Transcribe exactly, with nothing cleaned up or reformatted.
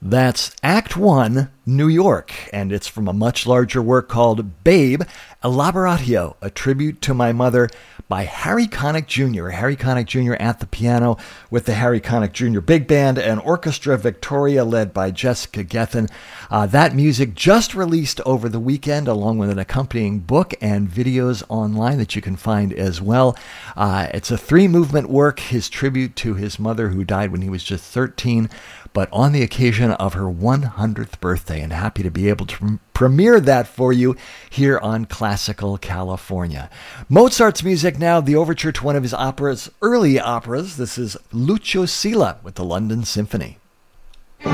That's Act One, New York, and it's from a much larger work called Babe, Elaboratio, a tribute to my mother by Harry Connick Junior Harry Connick Junior at the piano with the Harry Connick Junior Big Band and Orchestra Victoria led by Jessica Gethin. Uh, that music just released over the weekend along with an accompanying book and videos online that you can find as well. Uh, it's a three-movement work, his tribute to his mother who died when he was just thirteen, but on the occasion of her one hundredth birthday, and happy to be able to premiere that for you here on Classical California. Mozart's music now, the overture to one of his operas, early operas. This is Lucio Silla with the London Symphony.